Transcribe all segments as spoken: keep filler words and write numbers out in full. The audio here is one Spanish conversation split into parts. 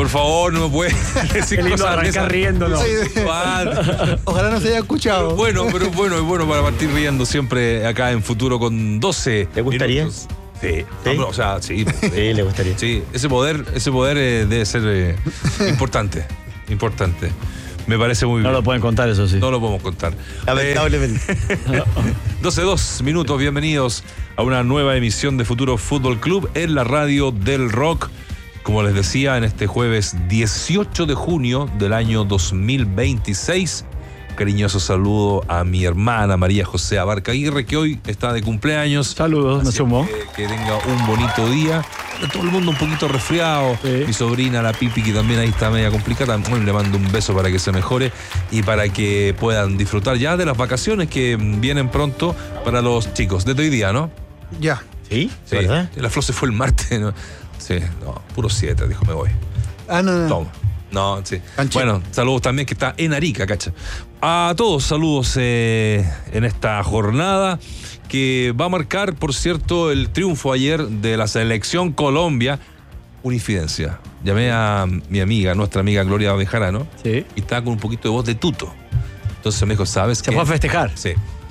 Por favor, no me puede decir Qué lindo cosas arrancar riéndonos. Ojalá no se haya escuchado. Bueno, pero bueno, es bueno para partir riendo siempre acá en Futuro con doce. ¿Te gustaría? minutos. Sí. ¿Sí? No, pero, o sea, sí. Sí, le gustaría. Sí, ese poder, ese poder eh, debe ser eh, importante. Importante. Me parece muy bien. No lo pueden contar, eso sí. No lo podemos contar. Lamentablemente. Eh, doce dos minutos, bienvenidos a una nueva emisión de Futuro Fútbol Club en la radio del rock. Como les decía, en este jueves dieciocho de junio del año dos mil veintiséis. Cariñoso saludo a mi hermana María José Abarca Aguirre, que hoy está de cumpleaños. Saludos, me Así sumo. Que, que tenga un bonito día. Todo el mundo un poquito resfriado. Sí. Mi sobrina, la Pipi, que también ahí está media complicada. Bueno, le mando un beso para que se mejore y para que puedan disfrutar ya de las vacaciones que vienen pronto para los chicos. Desde hoy día, ¿no? Ya. ¿Sí? Sí. ¿Verdad? La Flor se fue el martes, ¿no? Sí, no, puro siete, dijo, me voy. Ah, no, no. Toma. No, sí. Canchero. Bueno, saludos también que está en Arica, cacha. A todos, saludos eh, en esta jornada que va a marcar, por cierto, el triunfo ayer de la selección Colombia. Una infidencia. Llamé a mi amiga, nuestra amiga Gloria Bejarano, Sí. y estaba con un poquito de voz de tuto. Entonces me dijo, ¿sabes Se qué? fue a festejar. Sí.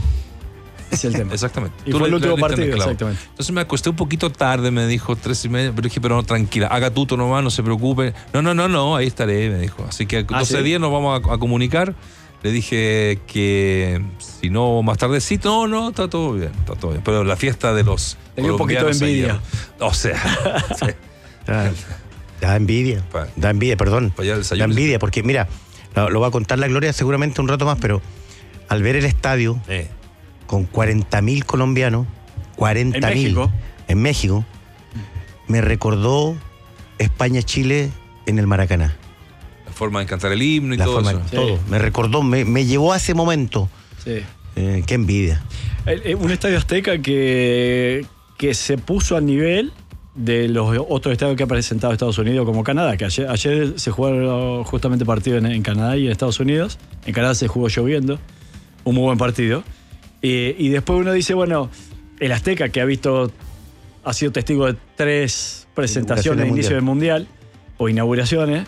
Ese es el tema. Exactamente. Y Tú fue le- el último le diste en partido, clavo. exactamente. Entonces me acosté un poquito tarde, me dijo tres y media, pero dije, pero no, tranquila, haga tuto nomás, no se preocupe. No, no, no, no, ahí estaré, me dijo. Así que Ah, doce ¿sí? días nos vamos a, a comunicar. Le dije que si no más tardecito, no, no, está todo bien, está todo bien. Pero la fiesta de los Tenía un poquito de colombianos envidia. ayer, o sea, sí, Da, da envidia. Pa- Da envidia, perdón. para allá el Da desayuno. envidia, porque mira, lo, lo va a contar la Gloria seguramente un rato más, pero al ver el estadio Eh, con cuarenta mil colombianos, cuarenta En mil México. en México, me recordó España-Chile en el Maracaná. la forma de cantar el himno y La todo forma, eso. Sí. todo. Me recordó, me, me llevó a ese momento. Sí. Eh, qué envidia. El- eh, Un estadio azteca que, que se puso al nivel de los otros estadios que ha presentado Estados Unidos, como Canadá, que ayer, ayer se jugaron justamente partidos en, en Canadá y en Estados Unidos. En Canadá se jugó lloviendo, un muy buen partido. Eh, y después uno dice, bueno, el Azteca, que ha visto, ha sido testigo de tres presentaciones de Inauguraciones inicio del Mundial, o inauguraciones,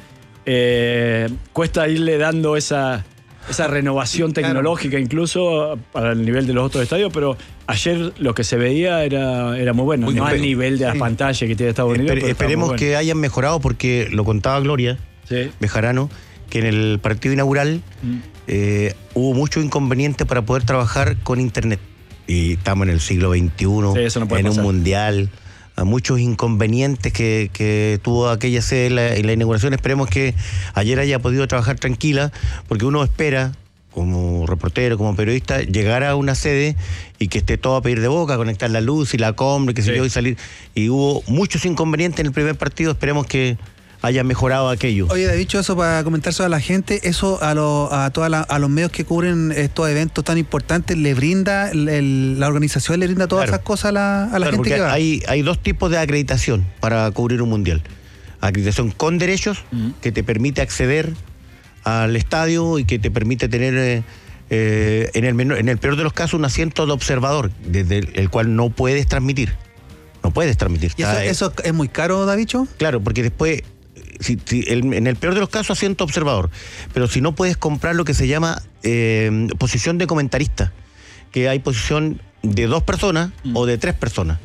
eh, cuesta irle dando esa, esa renovación Claro. tecnológica incluso para el nivel de los otros estadios, pero ayer lo que se veía era, era muy bueno, Muy no al bien. nivel de las Sí. pantallas que tiene Estados Unidos. Espe- pero estaba esperemos muy bueno. que hayan mejorado, porque lo contaba Gloria Sí. Bejarano, que en el partido inaugural Mm. eh, hubo muchos inconvenientes para poder trabajar con internet. Y estamos en el siglo veintiuno, Sí, eso no puede en pasar. un mundial, a muchos inconvenientes que, que tuvo aquella sede en la, en la inauguración. Esperemos que ayer haya podido trabajar tranquila, porque uno espera, como reportero, como periodista, llegar a una sede y que esté todo a pedir de boca, conectar la luz y la compra, qué sé Sí. yo, y salir. Y hubo muchos inconvenientes en el primer partido, esperemos que haya mejorado aquello. Oye, David, eso para comentárselo a la gente, eso a, lo- a, toda la- a los medios que cubren estos eventos tan importantes, le brinda, el- el- la organización le brinda todas Claro. esas cosas a la, a la Claro, gente porque que va. hay, hay dos tipos de acreditación para cubrir un mundial. Acreditación con derechos, Mm. que te permite acceder al estadio y que te permite tener, eh, eh, en, el menor- en el peor de los casos, un asiento de observador, desde el, el cual no puedes transmitir. No puedes transmitir. ¿Y eso, Está, eh, eso es muy caro, Davicho? Claro, porque después, si, si el- en el peor de los casos, asiento observador. Pero si no, puedes comprar lo que se llama eh, posición de comentarista, que hay posición de dos personas Mm. o de tres personas.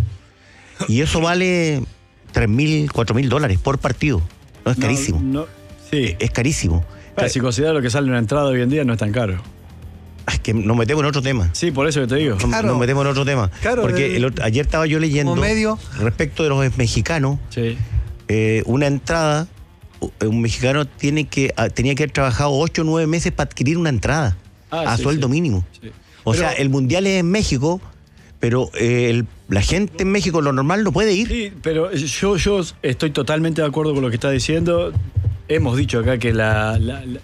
Y eso vale tres mil, cuatro mil dólares por partido. No, es No, carísimo. no- sí. Es carísimo. Pero si considera lo que sale en una entrada hoy en día, no es tan caro. Es que nos metemos en otro tema. Sí, por eso que te digo. Nos- Claro. Nos metemos en otro tema. Claro, Porque el- el otro- ayer estaba yo leyendo como medio. respecto de los mexicanos. Sí. Eh, una entrada, un mexicano tiene que ah, tenía que haber trabajado ocho o nueve meses para adquirir una entrada Ah, a sí, sueldo sí. mínimo. Sí. O Pero- sea, el mundial es en México, pero eh, el- la gente en México, lo normal, no puede ir. Sí, pero yo, yo estoy totalmente de acuerdo con lo que está diciendo. Hemos dicho acá que la, la- la-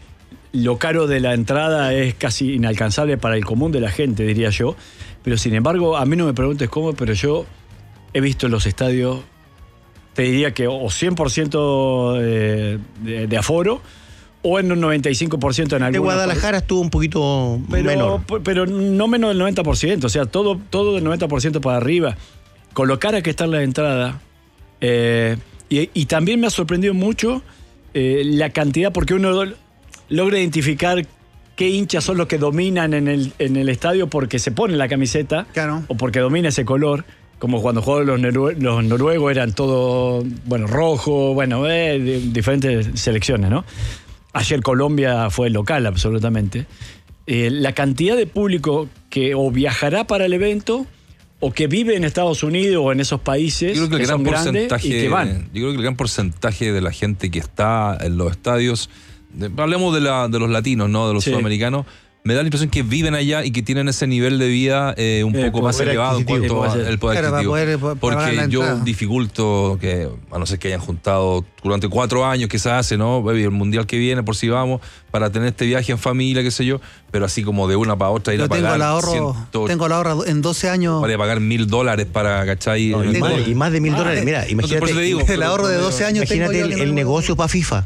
lo caro de la entrada es casi inalcanzable para el común de la gente, diría yo. Pero sin embargo, a mí no me preguntes cómo, pero yo he visto en los estadios, te diría que o cien por ciento de, de- de aforo, o en un noventa y cinco por ciento en De algunos. Guadalajara estuvo un poquito Pero, menor. pero no menos del noventa por ciento, o sea, todo, todo del noventa por ciento para arriba. Con lo cara que está la entrada, eh, Y, y también me ha sorprendido mucho eh, la cantidad, porque uno logra identificar qué hinchas son los que dominan en el, en el estadio porque se pone la camiseta, Claro. o porque domina ese color, como cuando jugaban los, norue- los noruegos eran todo, bueno, rojo, bueno, eh, de- diferentes selecciones, ¿no? Ayer Colombia fue local absolutamente. Eh, la cantidad de público que o viajará para el evento o que vive en Estados Unidos o en esos países Yo creo que el que gran son grandes porcentaje, y que van. yo creo que el gran porcentaje de la gente que está en los estadios, de- hablemos de, la, de los latinos, ¿no? De los Sí. sudamericanos, me da la impresión que viven allá y que tienen ese nivel de vida eh, un Eh, poco más poder elevado en adquisitivo. cuanto Sí, puede al poder Claro, para adquisitivo. poder, pa- pagar Porque la yo entrada. dificulto que, a no ser que hayan juntado durante cuatro años que se hace, ¿no? Baby, el mundial que viene, por si vamos, para tener este viaje en familia, qué sé yo, pero así como de una para otra ir Yo a tengo pagar el ahorro, ciento- tengo el ahorro en doce años. para pagar mil dólares para, ¿cachai? No, y, Tengo- más, y más de mil Ah, dólares. Mira, Entonces, imagínate, por eso te digo, El ahorro de doce años tengo imagínate yo el, que el no- negocio para FIFA.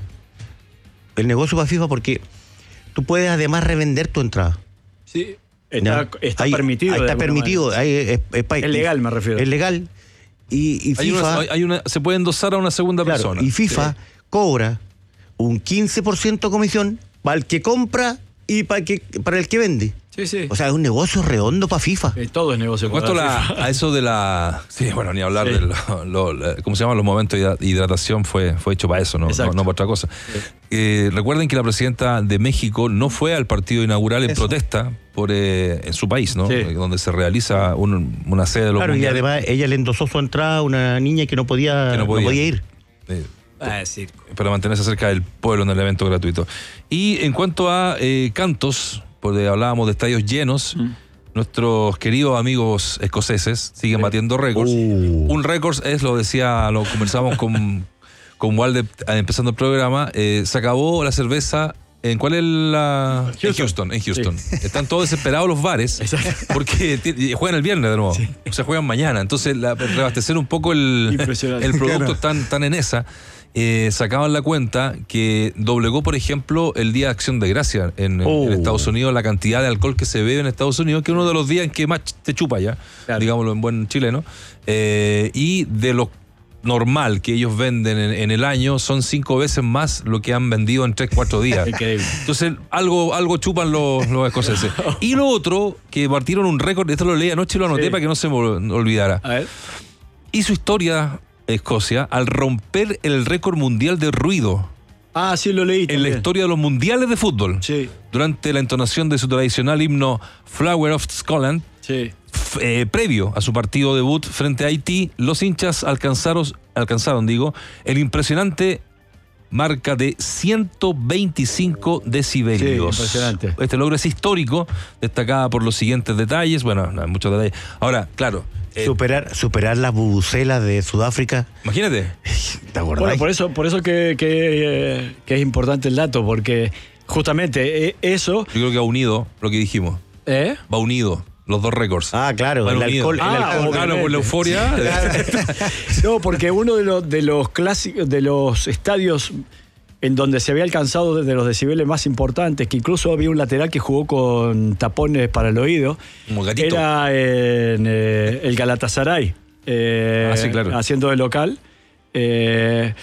El negocio para FIFA porque tú puedes además revender tu entrada. Sí, está, ¿ya? está Ahí- permitido. ahí de está alguna permitido. manera. ahí es, es pa- Es legal, me refiero. Es legal. Y, y Hay FIFA, una, hay una, se puede endosar a una segunda claro, persona. y FIFA cobra un quince por ciento de comisión para el que compra y para el que, para el que vende. Sí, sí. O sea, es un negocio redondo para FIFA. Eh, todo es negocio. En cuanto a, para la- FIFA. a eso de la. Sí, bueno, ni hablar Sí. de lo, lo- la- ¿cómo se llaman los momentos de hidra- hidratación? Fue, fue hecho para eso, no, no, Exacto. no para otra cosa. Eh, recuerden que la presidenta de México no fue al partido inaugural en Eso. protesta por eh, en su país, ¿no? Sí. Eh, Donde se realiza un- una sede de los Claro, y mundiales. además ella le endosó su entrada a una niña que no podía, Que no no podía. podía ir. Eh, Ah, circo. para mantenerse cerca del pueblo en el evento gratuito. Y en cuanto a eh, cantos, porque hablábamos de estadios llenos, Mm. nuestros queridos amigos escoceses siguen Sí. batiendo récords. Uh. Un récord es, lo decía, lo conversamos con, con Walde eh, empezando el programa, eh, se acabó la cerveza. ¿En cuál es la...? Houston. En Houston, en Houston. Están todos desesperados los bares porque ti- juegan el viernes de nuevo. O sea, juegan mañana. Entonces, la, reabastecer un poco el, Impresionante. el producto Claro. están, están en esa. Eh, sacaban la cuenta que doblegó, por ejemplo, el Día de Acción de Gracia en, en- Oh. en Estados Unidos, la cantidad de alcohol que se bebe en Estados Unidos, que es uno de los días en que más te chupa ya, Claro. digámoslo en buen chileno. Eh, y de lo normal que ellos venden en, en el año son cinco veces más lo que han vendido en tres, cuatro días. Increíble. Entonces, algo, algo chupan los, los escoceses. Y lo otro, que partieron un récord, esto lo leí anoche y lo anoté Sí. para que no se me olvidara. A ver. Y su historia, Escocia, al romper el récord mundial de ruido Ah, sí, lo leí. en la también. historia de los mundiales de fútbol. Sí, Durante la entonación de su tradicional himno Flower of Scotland, sí. f- eh, previo a su partido debut frente a Haití, los hinchas alcanzaron, alcanzaron digo, el impresionante marca de ciento veinticinco decibelios. Sí, impresionante. Este logro es histórico, destacada por los siguientes detalles. Bueno, no hay muchos detalles. Ahora, claro, eh, Superar, superar las bubucelas de Sudáfrica. imagínate. ¿Te acordás? Bueno, por eso, por eso que, que, eh, que es importante el dato, porque justamente eh, eso. Yo creo que va unido lo que dijimos. ¿Eh? Va unido los dos récords. Ah, claro, Van el unidos. alcohol, el Ah, alcohol. Claro, por la euforia. No, porque uno de los, de los clásicos, de los estadios en donde se había alcanzado desde los decibeles más importantes, que incluso había un lateral que jugó con tapones para el oído, Como gatito. era en eh, el Galatasaray, eh, Ah, sí, claro. haciendo de local. Eh,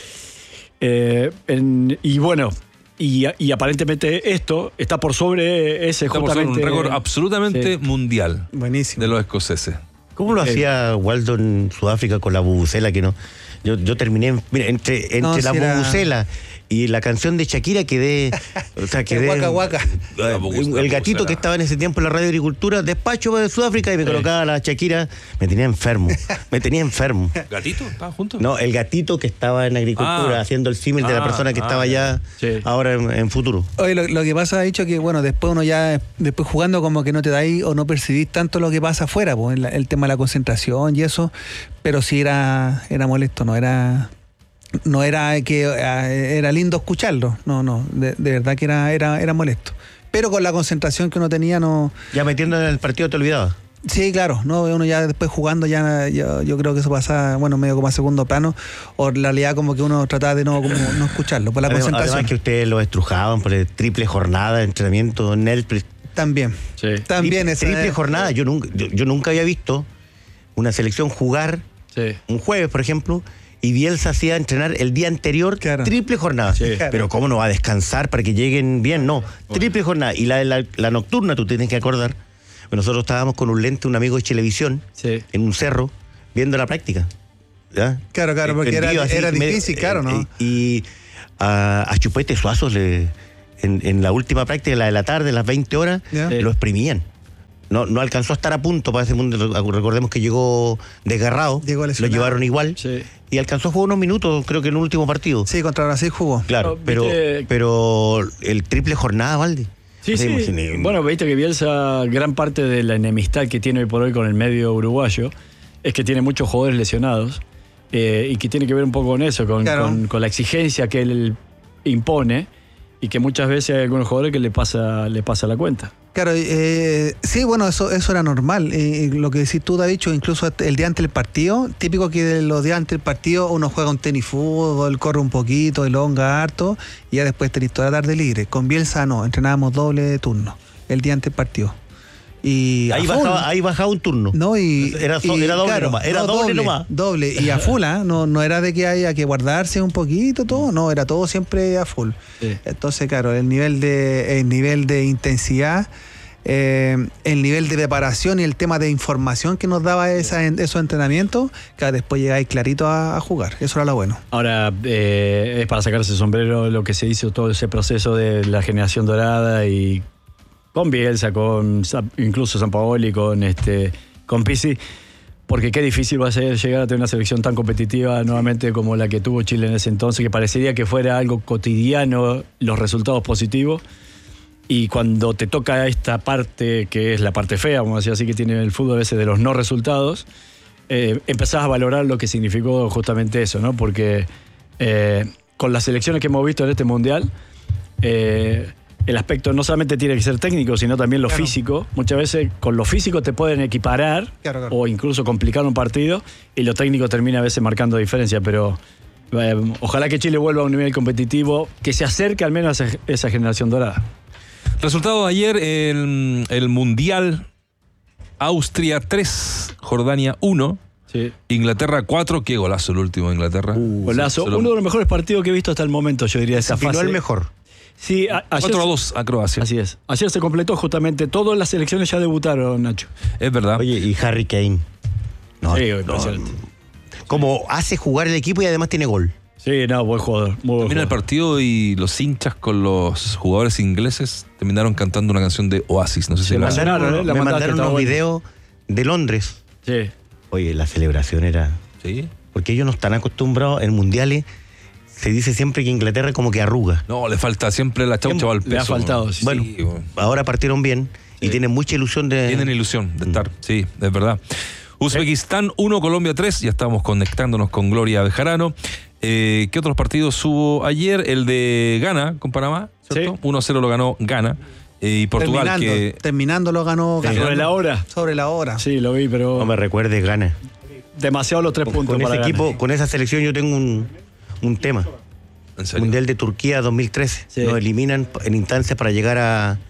eh, en- y bueno, y, y aparentemente esto está por sobre ese Estamos en un justamente. récord absolutamente Sí. mundial Buenísimo. de los escoceses. ¿Cómo lo Eh. hacía Waldo en Sudáfrica con la bubucela que no? Yo, yo terminé, en- mira, entre, entre No, la si era- bubucela y la canción de Shakira quedé, o sea, quedé Guaca, guaca. Eh, La bubu- el la gatito bubucela. que estaba en ese tiempo en la radio agricultura, despacho de Sudáfrica y me colocaba la Shakira, me tenía enfermo, me tenía enfermo. ¿Gatito? ¿Estaban juntos? No, el gatito que estaba en agricultura Ah. haciendo el símil de la Ah, persona que ah, estaba ya Sí. ahora en, en futuro. Oye, lo, lo que pasa, ha dicho que, bueno, después uno ya, después jugando como que no te dais o no percibís tanto lo que pasa afuera, pues, el, el tema de la concentración y eso, pero sí era, era molesto, no era, no era que eh, era lindo escucharlo, no, no, de, de verdad que era, era, era molesto. Pero con la concentración que uno tenía, no. Ya metiendo en el partido te olvidabas. Sí, claro, no, uno ya después jugando ya, ya- yo creo que eso pasa, bueno, medio como a segundo plano, o en realidad como que uno trataba de no, como no escucharlo, por la Además, concentración. además que ustedes lo estrujaban por el triple jornada de entrenamiento en el También. Sí. También triple, esa- triple jornada. Yo nunca, yo, yo nunca había visto una selección jugar Sí. un jueves, por ejemplo, y Bielsa hacía entrenar el día anterior, Claro. triple jornada. Sí. Pero ¿cómo no va a descansar para que lleguen bien? No, triple jornada. Y la, la, la nocturna, tú tienes que acordar, bueno, nosotros estábamos con un lente, un amigo de Chilevisión, Sí. en un cerro, viendo la práctica. ¿Ya? Claro, claro, porque era, Prendido así, era medio- difícil, claro, ¿no? eh, Y a, a Chupete Suazo le, en, en la última práctica, la de la tarde, las veinte horas, Ya. Sí. lo exprimían. No, no alcanzó a estar a punto para ese mundo. Recordemos que llegó desgarrado, Llegó lo lesionado. llevaron igual Sí. y alcanzó a jugar unos minutos, creo que en el último partido. Sí, contra Brasil jugó. Claro, No, pero, viste- pero el triple jornada, Valde. Sí, O sea, sí. imagínate. Bueno, viste que Bielsa, gran parte de la enemistad que tiene hoy por hoy con el medio uruguayo es que tiene muchos jugadores lesionados eh, y que tiene que ver un poco con eso, con, Claro. con- con la exigencia que él impone y que muchas veces hay algunos jugadores que le pasa, le pasa la cuenta. Claro, eh, sí, bueno, eso, eso era normal. Eh, lo que decís tú, David, incluso el día antes del partido, típico que los días antes del partido uno juega un tenis fútbol, corre un poquito, elonga harto, y ya después tenés toda la tarde libre. Con Bielsa no, entrenábamos doble de turno, el día antes del partido. Y ahí, a full. bajaba, ahí bajaba un turno. No, y, Era so- y, era doble nomás, era doble nomás. Doble, y a full, ¿ah? no, no era de que haya que guardarse un poquito, todo, no, era todo siempre a full. Sí. Entonces, claro, el nivel de, el nivel de intensidad, eh, el nivel de preparación y el tema de información que nos daba esa, esos entrenamientos, que después llegáis clarito a, a jugar, eso era lo bueno. Ahora, eh, es para sacarse el sombrero lo que se hizo, todo ese proceso de la generación dorada y con Bielsa, con Sa- incluso Sampaoli, con este, con Pizzi, porque qué difícil va a ser llegar a tener una selección tan competitiva nuevamente como la que tuvo Chile en ese entonces, que parecería que fuera algo cotidiano los resultados positivos. Y cuando te toca esta parte, que es la parte fea, vamos a decir así, que tiene el fútbol ese de los no resultados, eh, empezás a valorar lo que significó justamente eso, ¿no? Porque eh, con las selecciones que hemos visto en este Mundial, eh, el aspecto no solamente tiene que ser técnico, sino también lo Claro. físico. Muchas veces con lo físico te pueden equiparar Claro, claro. o incluso complicar un partido y lo técnico termina a veces marcando diferencia, pero eh, ojalá que Chile vuelva a un nivel competitivo que se acerque al menos a esa, esa generación dorada. Resultado de ayer, el, el Mundial, Austria tres, Jordania uno, Sí. Inglaterra cuatro, qué golazo el último de Inglaterra. Golazo. Se lo- Uno de los mejores partidos que he visto hasta el momento, yo diría, esa Final fase. el mejor. Sí, a- ayer, cuatro a dos a Croacia. así es. Ayer se completó justamente, todas las selecciones ya debutaron, Nacho. Es verdad. Oye, y Harry Kane. No, Sí, no, impresionante. como hace jugar el equipo y además tiene gol. Sí, no, buen jugador. Muy buen Termina el jugador. partido y los hinchas con los jugadores ingleses terminaron cantando una canción de Oasis. No sé si Se la- mandaron, Mandaron ¿eh? unos- La me mandaste, mandaron está unos bueno. videos de Londres. Sí. Oye, la celebración era... ¿Sí? Porque ellos no están acostumbrados en mundiales. Se dice siempre que Inglaterra como que arruga. No, le falta siempre la chaucha al peso. Le ha faltado, sí. Bueno, bueno. ahora partieron bien y Sí. tienen mucha ilusión de... Tienen ilusión de estar, sí, es verdad. Uzbekistán uno, Colombia tres, ya estamos conectándonos con Gloria Bejarano. Eh, ¿Qué otros partidos hubo ayer? El de Ghana con Panamá, ¿cierto? Sí. uno a cero lo ganó Ghana. Eh, y Portugal, terminando, que terminando lo ganó Sobre ganando. la hora. Sobre la hora. Sí, lo vi, pero No me recuerdes, gana. demasiado los tres Con, puntos con para ese ganar. equipo, con esa selección yo tengo un, un tema. en serio. Mundial de Turquía dos mil trece. Sí. Nos eliminan en instancias para llegar a,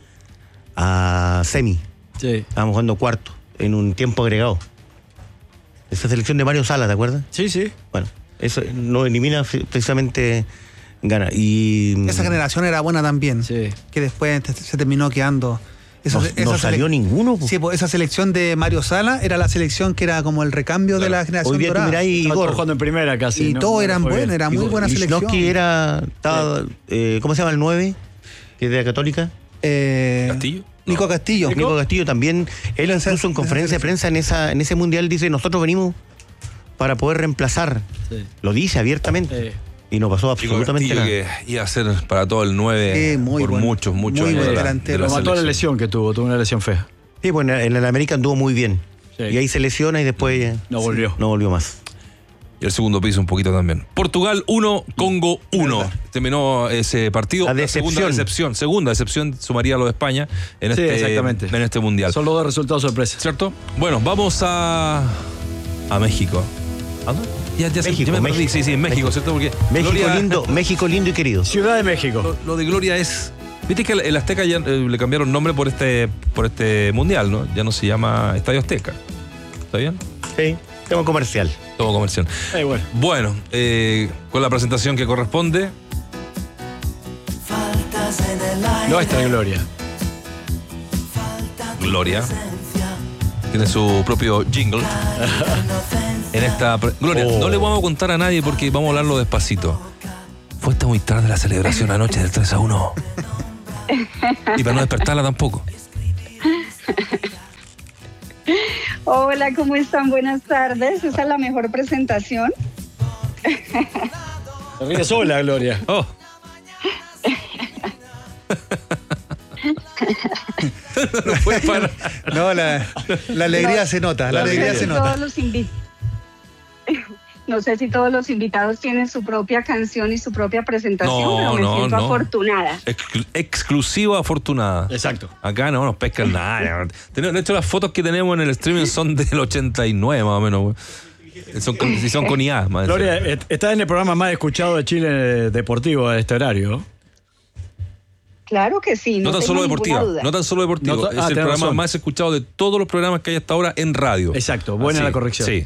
a semi. Sí. Estábamos jugando cuarto en un tiempo agregado. Esa selección de Mario Sala, ¿te acuerdas? Sí, sí. Bueno, eso nos elimina fe- precisamente Gana. Y Esa generación era buena también, Sí. que después te- se terminó quedando. Esa, no, esa no salió selec- ninguno. po. Sí, pues esa selección de Mario Sala era la selección que era como el recambio de la generación Hoy día tú dorada. miráis Estaba Igor. jugando en primera casi. Y ¿no? todos No eran fue bien. buenos, era muy Igor buena selección. Lichnowsky era, estaba, eh, ¿cómo se llama el nueve? Que es de la Católica. Eh, ¿Castillo? Nico No. Castillo. Nico Castillo también. Él Esa- incluso en esa conferencia de prensa en esa en ese mundial dice, nosotros venimos para poder reemplazar. Sí. Lo dice abiertamente. Eh, Y no pasó Nico absolutamente Castillo, nada. que iba a ser para todo el nueve Sí, muy por bueno. muchos, muchos Muy años. buen de la- delantero. de la lo mató la selección. lesión que tuvo, tuvo una lesión fea. Sí, pues en el, en el América anduvo muy bien. Sí. Y ahí se lesiona y después eh, No volvió. no volvió más. Y el segundo piso un poquito también. Portugal uno, Congo uno. Terminó ese partido. La segunda decepción. decepción. Segunda decepción sumaría a lo de España en, Sí, este, exactamente. en este mundial. Son los dos resultados sorpresa. ¿Cierto? Bueno, vamos a. a México. ¿A dónde? Ya, ya, sé, México, ya me perdí. México. Sí, sí, en México, México. ¿cierto? Porque México Gloria- lindo, México lindo y querido. Ciudad de México. Lo, lo de Gloria es. Viste que el, el Azteca ya eh, le cambiaron nombre por este, por este mundial, ¿no? Ya no se llama Estadio Azteca. ¿Está bien? Sí, tema comercial. Todo comercial. Eh, bueno. Bueno, eh, con la presentación que corresponde. Nuestra Gloria. Gloria tiene su propio jingle. En esta pre- Gloria, Oh. no le vamos a contar a nadie porque vamos a hablarlo despacito. Fue hasta muy tarde la celebración anoche del tres a uno. Y para no despertarla tampoco. Hola, ¿cómo están? Buenas tardes. Esa es la mejor presentación. Se ríe sola, Gloria. Oh. No puede parar. No, la, la alegría se nota, la No alegría sé se si nota. todos los invi- No sé si todos los invitados tienen su propia canción y su propia presentación, No, pero me no, siento no. afortunada. Exclu- exclusiva afortunada. Exacto. Acá no nos pescan nada. Tenemos- De hecho, las fotos que tenemos en el streaming son del ochenta y nueve más o menos. Güey. Son con, si son con I A. Más Gloria, eh, estás en el programa más escuchado de Chile Deportivo a este horario. Claro que sí, No no, tan tengo solo ninguna deportiva, duda. no tan solo deportivo. No ta- es ah, el tenés programa razón. más escuchado de todos los programas que hay hasta ahora en radio. Exacto, buena Así, la corrección. Sí.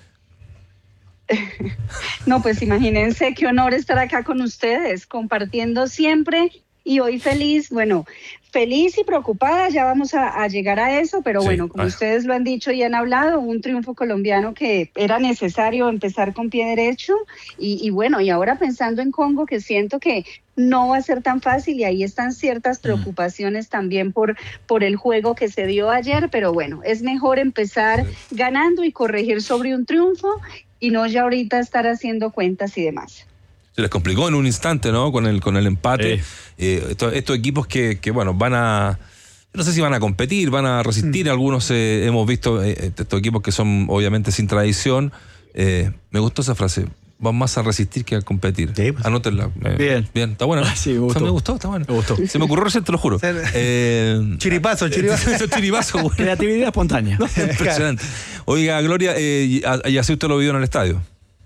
No, pues imagínense qué honor estar acá con ustedes, compartiendo siempre y hoy feliz, bueno, feliz y preocupada, ya vamos a, a llegar a eso, pero Sí, bueno, como ah. ustedes lo han dicho y han hablado, un triunfo colombiano que era necesario empezar con pie derecho y, y bueno, y ahora pensando en Congo, que siento que no va a ser tan fácil y ahí están ciertas preocupaciones también por, por el juego que se dio ayer, pero bueno, es mejor empezar ganando y corregir sobre un triunfo y no ya ahorita estar haciendo cuentas y demás. Se les complicó en un instante, ¿no? Con el, con el empate. Sí. Eh, estos, estos equipos que, que, bueno, van a... No sé si van a competir, van a resistir. Algunos eh, hemos visto eh, estos equipos que son obviamente sin tradición. Eh, me gustó esa frase. Van más a resistir que a competir. Sí, pues. Anótenla. Eh, Bien. Bien, está buena. Ah, sí, me O sea, gustó. me gustó, está bueno. Me gustó. Se me ocurrió recién, te lo juro. Sí. Eh, Chiripazo, chiripazo. Eso es chiripazo, güey. Creatividad espontánea. Impresionante. Oiga, Gloria, eh, y y así usted lo vivió en el estadio.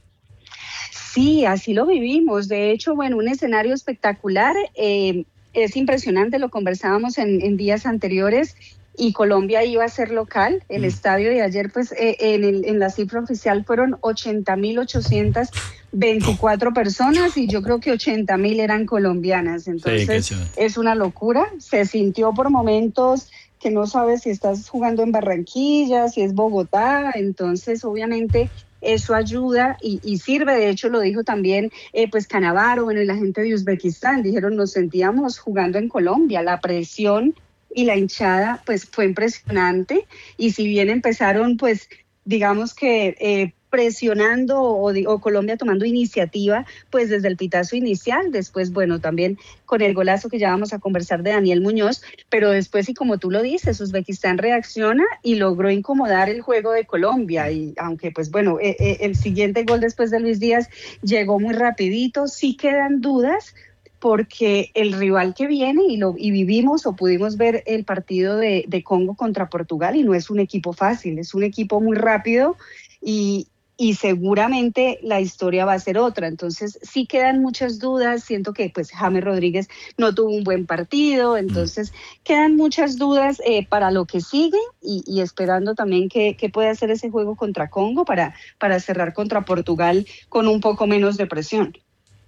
Sí, así lo vivimos. De hecho, bueno, un escenario espectacular. Eh, es impresionante, lo conversábamos en, en días anteriores y Colombia iba a ser local. El estadio de ayer, pues eh, en, el, en la cifra oficial fueron ochenta mil ochocientas veinticuatro personas y yo creo que ochenta mil eran colombianas. Entonces qué chévere. es una locura. Se sintió por momentos que no sabes si estás jugando en Barranquilla, si es Bogotá. Entonces, obviamente, eso ayuda y, y sirve. De hecho, lo dijo también eh, pues Canavaro, bueno, y la gente de Uzbekistán. Dijeron, nos sentíamos jugando en Colombia. La presión y la hinchada pues fue impresionante. Y si bien empezaron, pues, digamos que eh, presionando o, o Colombia tomando iniciativa, pues desde el pitazo inicial, después, bueno, también con el golazo que ya vamos a conversar de Daniel Muñoz, pero después, y como tú lo dices, Uzbekistán reacciona y logró incomodar el juego de Colombia, y aunque, pues bueno, eh, eh, el siguiente gol después de Luis Díaz llegó muy rapidito, sí quedan dudas, porque el rival que viene, y, lo, y vivimos o pudimos ver el partido de, de Congo contra Portugal, y no es un equipo fácil, es un equipo muy rápido, y, y seguramente la historia va a ser otra. Entonces sí quedan muchas dudas. Siento que pues James Rodríguez no tuvo un buen partido, entonces quedan muchas dudas eh, para lo que sigue y, y esperando también que, que pueda hacer ese juego contra Congo para, para cerrar contra Portugal con un poco menos de presión.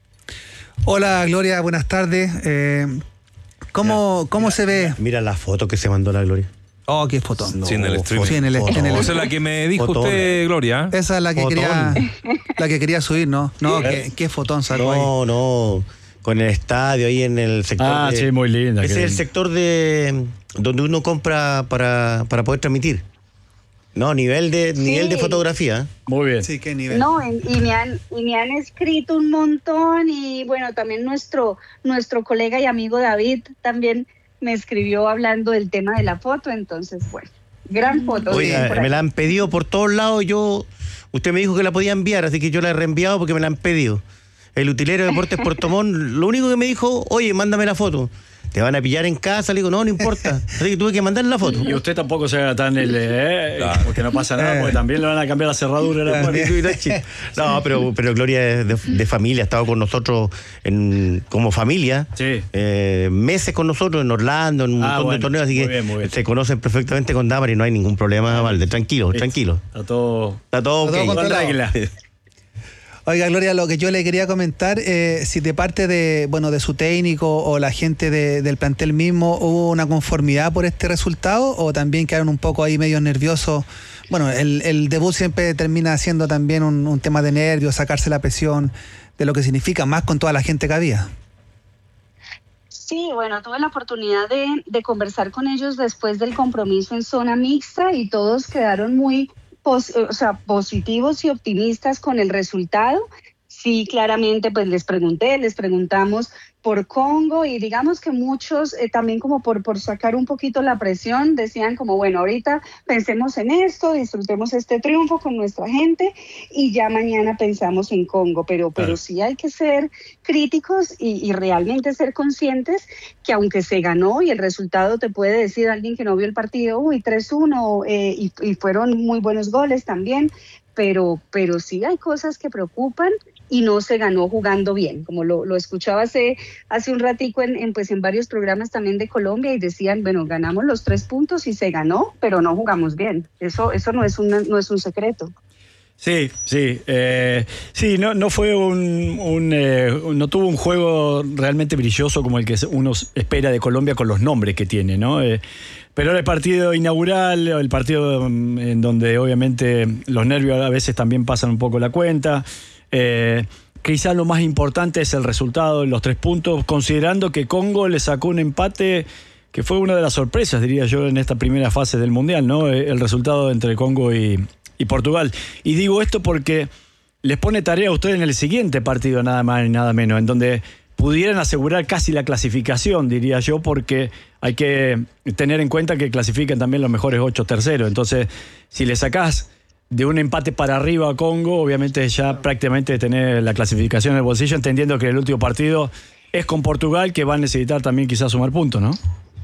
Hola Gloria, buenas tardes. Eh, ¿Cómo, cómo se ve? Mira la foto que se mandó la Gloria. Oh, qué fotón. No, Sí, en el streaming. Sí, en el- fotón. en el- Esa es la que me dijo Fotón. usted, Gloria. Esa es la que Fotón. quería la que quería subir, ¿no? No, qué, qué fotón sacó ahí. No, no. Con el estadio ahí en el sector. Ah, de- sí, muy linda. Ese qué es el linda. sector de donde uno compra para, para poder transmitir. No, nivel de Sí. nivel de fotografía. Muy bien. Sí, qué nivel. No, en- y me han y me han escrito un montón y bueno, también nuestro nuestro colega y amigo David también me escribió hablando del tema de la foto, entonces bueno, gran foto. Oiga, dicen por ahí. me la han pedido por todos lados. Yo, usted me dijo que la podía enviar, así que yo la he reenviado porque me la han pedido. El utilero de Deportes Puerto Montt, lo único que me dijo, oye, mándame la foto. te van a pillar en casa. Le digo, no, no importa. Así que tuve que mandar la foto. Y usted tampoco se haga tan el, eh, Claro. porque no pasa nada, porque también le van a cambiar la cerradura de la puerta. No, pero, pero Gloria es de, de familia, ha estado con nosotros en, como familia, Sí. eh, meses con nosotros en Orlando, en un Ah, montón bueno, de torneos, así muy que bien, muy bien. se conocen perfectamente con Damaris, no hay ningún problema, Valde, tranquilo, tranquilo. Está todo Está todo ok. Está todo con controlado. regla. Oiga, Gloria, lo que yo le quería comentar, eh, si de parte de, bueno, de su técnico o la gente de, del plantel mismo hubo una conformidad por este resultado o también quedaron un poco ahí medio nerviosos. Bueno, el, el debut siempre termina siendo también un, un tema de nervios, sacarse la presión de lo que significa, más con toda la gente que había. Sí, bueno, tuve la oportunidad de, de conversar con ellos después del compromiso en zona mixta y todos quedaron muy pos- o sea, positivos y optimistas con el resultado. Sí, claramente, pues les pregunté, les preguntamos por Congo y digamos que muchos eh, también como por, por sacar un poquito la presión decían como, bueno, ahorita pensemos en esto, disfrutemos este triunfo con nuestra gente y ya mañana pensamos en Congo, pero, pero Claro. sí hay que ser críticos y, y realmente ser conscientes que aunque se ganó y el resultado te puede decir alguien que no vio el partido, uy, tres uno eh, y, y fueron muy buenos goles también, pero, pero sí hay cosas que preocupan y no se ganó jugando bien, como lo, lo escuchaba hace, hace un ratico en, en, pues en varios programas también de Colombia y decían, bueno, ganamos los tres puntos y se ganó, pero no jugamos bien. Eso, eso no es una, no es un secreto. Sí, sí, eh, sí, no, no fue un, un eh, no tuvo un juego realmente brilloso como el que uno espera de Colombia con los nombres que tiene, ¿no? Eh, pero era el partido inaugural, el partido en donde obviamente los nervios a veces también pasan un poco la cuenta. Eh, quizás lo más importante es el resultado de los tres puntos, considerando que Congo le sacó un empate que fue una de las sorpresas, diría yo, en esta primera fase del Mundial, ¿no? El resultado entre Congo y, y Portugal. Y digo esto porque les pone tarea a ustedes en el siguiente partido, nada más y nada menos, en donde pudieran asegurar casi la clasificación, diría yo, porque hay que tener en cuenta que clasifican también los mejores ocho terceros. Entonces, si le sacás de un empate para arriba a Congo, obviamente ya prácticamente tener la clasificación en el bolsillo, entendiendo que el último partido es con Portugal, que va a necesitar también quizás sumar puntos, ¿no?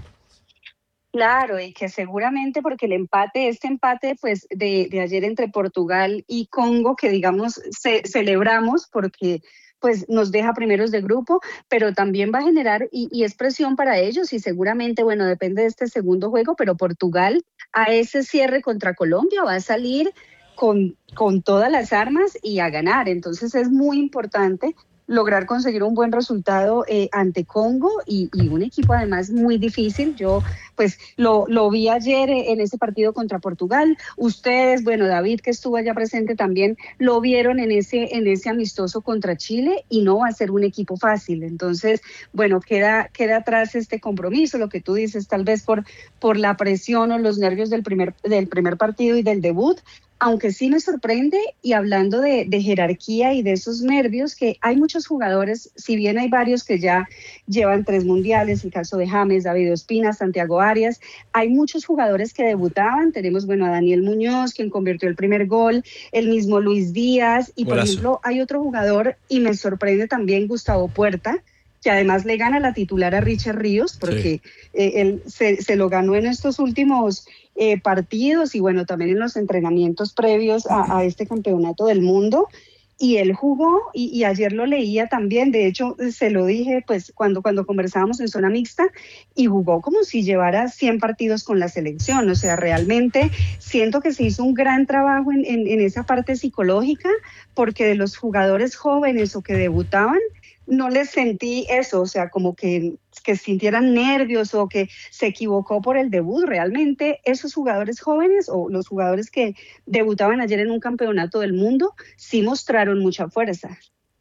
Claro, y que seguramente porque el empate, este empate pues de, de ayer entre Portugal y Congo, que digamos ce- celebramos porque pues nos deja primeros de grupo, pero también va a generar y, y es presión para ellos y seguramente, bueno, depende de este segundo juego, pero Portugal a ese cierre contra Colombia va a salir con, con todas las armas y a ganar. Entonces es muy importante lograr conseguir un buen resultado eh, ante Congo y, y un equipo además muy difícil. Yo pues lo, lo vi ayer en ese partido contra Portugal. Ustedes, bueno, David que estuvo allá presente también, lo vieron en ese, en ese amistoso contra Chile y no va a ser un equipo fácil. Entonces, bueno, queda, queda atrás este compromiso, lo que tú dices, tal vez por, por la presión o los nervios del primer, del primer partido y del debut. Aunque sí me sorprende, y hablando de, de jerarquía y de esos nervios, que hay muchos jugadores, si bien hay varios que ya llevan tres mundiales, el caso de James, David Ospina, Santiago Arias, hay muchos jugadores que debutaban. Tenemos, bueno, a Daniel Muñoz, quien convirtió el primer gol, el mismo Luis Díaz, y por Golazo. ejemplo, hay otro jugador, y me sorprende también Gustavo Puerta, que además le gana la titular a Richard Ríos, porque sí. eh, él se, se lo ganó en estos últimos eh, partidos y bueno, también en los entrenamientos previos a, a este campeonato del mundo. Y él jugó, y, y ayer lo leía también, de hecho se lo dije pues cuando, cuando conversábamos en zona mixta, y jugó como si llevara cien partidos con la selección. O sea, realmente siento que se hizo un gran trabajo en, en, en esa parte psicológica, porque de los jugadores jóvenes o que debutaban, no les sentí eso, o sea, como que, que sintieran nervios o que se equivocó por el debut. Realmente esos jugadores jóvenes o los jugadores que debutaban ayer en un campeonato del mundo sí mostraron mucha fuerza.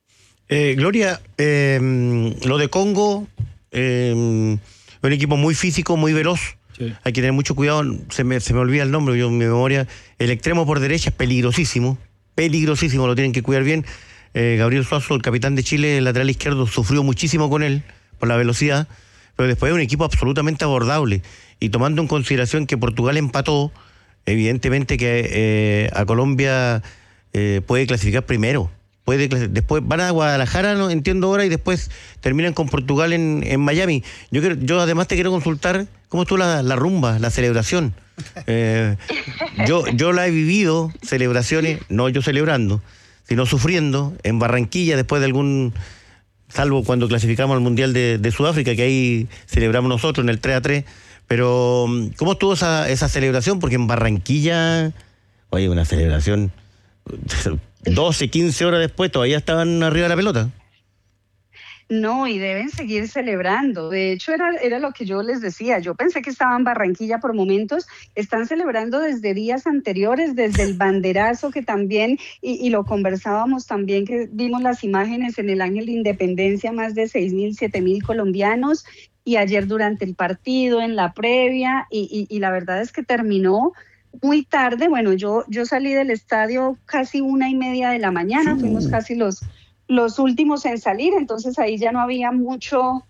Eh, Gloria, eh, lo de Congo, eh, un equipo muy físico, muy veloz. Sí. Hay que tener mucho cuidado, se me, se me olvida el nombre, yo en mi memoria. El extremo por derecha es peligrosísimo, peligrosísimo, lo tienen que cuidar bien. Eh, Gabriel Suazo, el capitán de Chile, el lateral izquierdo, sufrió muchísimo con él por la velocidad, pero después es un equipo absolutamente abordable. Y tomando en consideración que Portugal empató, evidentemente que eh, a Colombia eh, puede clasificar primero. puede después van a Guadalajara, no entiendo ahora, y después terminan con Portugal en, en Miami. Yo quiero, yo además te quiero consultar cómo estuvo la, la rumba, la celebración. Eh, yo, yo la he vivido, celebraciones, no yo celebrando, sino sufriendo en Barranquilla después de algún, salvo cuando clasificamos al Mundial de, de Sudáfrica, que ahí celebramos nosotros en el tres a tres. Pero ¿cómo estuvo esa, esa celebración? Porque en Barranquilla, oye, una celebración, doce, quince horas después todavía estaban arriba de la pelota. No, y deben seguir celebrando. De hecho, era, era lo que yo les decía. Yo pensé que estaban en Barranquilla por momentos. Están celebrando desde días anteriores, desde el banderazo que también, y, y lo conversábamos también, que vimos las imágenes en el Ángel de Independencia, más de seis mil, siete mil colombianos, y ayer durante el partido, en la previa, y, y, y la verdad es que terminó muy tarde. Bueno, yo, yo salí del estadio casi una y media de la mañana, fuimos casi los... los últimos en salir, entonces ahí ya no había mucho